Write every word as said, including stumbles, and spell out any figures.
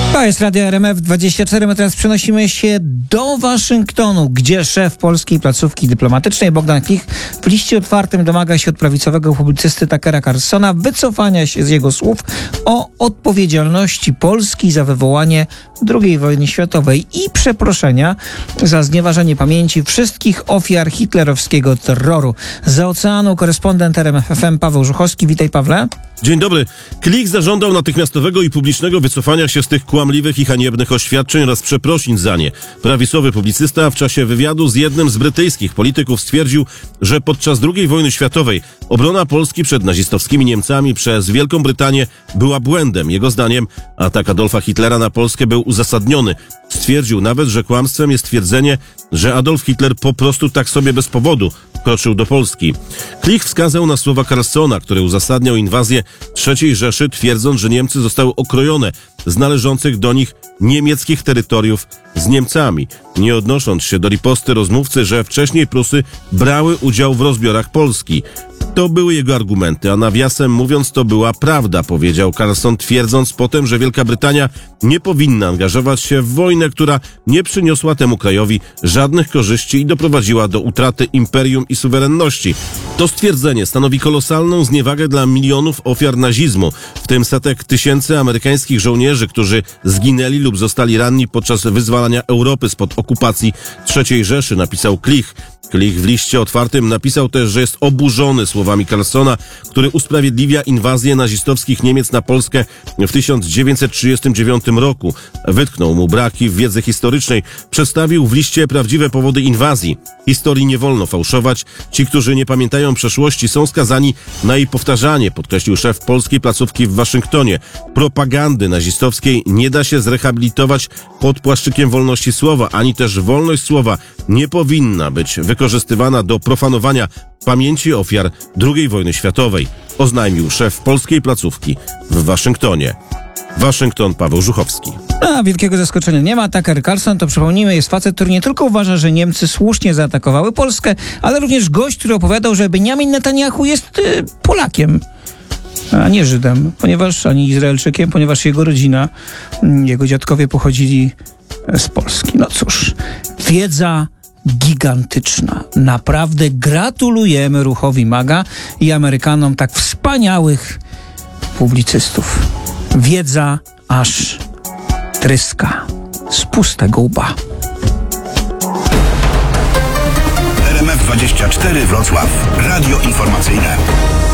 To jest Radio R M F dwadzieścia cztery. My teraz przenosimy się do Waszyngtonu, gdzie szef polskiej placówki dyplomatycznej Bogdan Klich w liście otwartym domaga się od prawicowego publicysty Tuckera Carlsona wycofania się z jego słów o odpowiedzialności Polski za wywołanie drugiej wojny światowej i przeproszenia za znieważenie pamięci wszystkich ofiar hitlerowskiego terroru. Za oceanu korespondent R M F F M Paweł Żuchowski. Witaj, Pawle. Dzień dobry. Klich zażądał natychmiastowego i publicznego wycofania się z tych kłamliwych i haniebnych oświadczeń oraz przeprosin za nie. Prawicowy publicysta w czasie wywiadu z jednym z brytyjskich polityków stwierdził, że podczas drugiej wojny światowej obrona Polski przed nazistowskimi Niemcami przez Wielką Brytanię była błędem. Jego zdaniem atak Adolfa Hitlera na Polskę był uzasadniony. Stwierdził nawet, że kłamstwem jest twierdzenie, że Adolf Hitler po prostu tak sobie bez powodu kroczył do Polski. Klich wskazał na słowa Carlsona, który uzasadniał inwazję trzeciej Rzeszy, twierdząc, że Niemcy zostały okrojone z należących do nich niemieckich terytoriów z Niemcami, nie odnosząc się do riposty rozmówcy, że wcześniej Prusy brały udział w rozbiorach Polski. To były jego argumenty, a nawiasem mówiąc to była prawda, powiedział Carlson, twierdząc potem, że Wielka Brytania nie powinna angażować się w wojnę, która nie przyniosła temu krajowi żadnych korzyści i doprowadziła do utraty imperium i suwerenności. To stwierdzenie stanowi kolosalną zniewagę dla milionów ofiar nazizmu, w tym setek tysięcy amerykańskich żołnierzy, którzy zginęli lub zostali ranni podczas wyzwalania Europy spod okupacji trzeciej Rzeszy, napisał Klich. Klich w liście otwartym napisał też, że jest oburzony słowami Carlsona, który usprawiedliwia inwazję nazistowskich Niemiec na Polskę w tysiąc dziewięćset trzydziestym dziewiątym roku. Wytknął mu braki w wiedzy historycznej, przedstawił w liście prawdziwe powody inwazji. Historii nie wolno fałszować. Ci, którzy nie pamiętają przeszłości, są skazani na jej powtarzanie, podkreślił szef polskiej placówki w Waszyngtonie. Propagandy nazistowskiej nie da się zrehabilitować pod płaszczykiem wolności słowa, ani też wolność słowa nie powinna być wykorzystywana do profanowania pamięci ofiar drugiej wojny światowej, oznajmił szef polskiej placówki w Waszyngtonie. Waszyngton, Paweł Żuchowski. A wielkiego zaskoczenia nie ma. Tucker Carlson, to przypomnijmy, jest facet, który nie tylko uważa, że Niemcy słusznie zaatakowały Polskę, ale również gość, który opowiadał, że Benjamin Netanyahu jest y, Polakiem, a nie Żydem, ponieważ ani Izraelczykiem, ponieważ jego rodzina, jego dziadkowie pochodzili z Polski. No cóż, wiedza gigantyczna. Naprawdę gratulujemy ruchowi MAGA i Amerykanom tak wspaniałych publicystów. Wiedza aż tryska z pustego łba. R M F dwadzieścia cztery Wrocław. Radio informacyjne.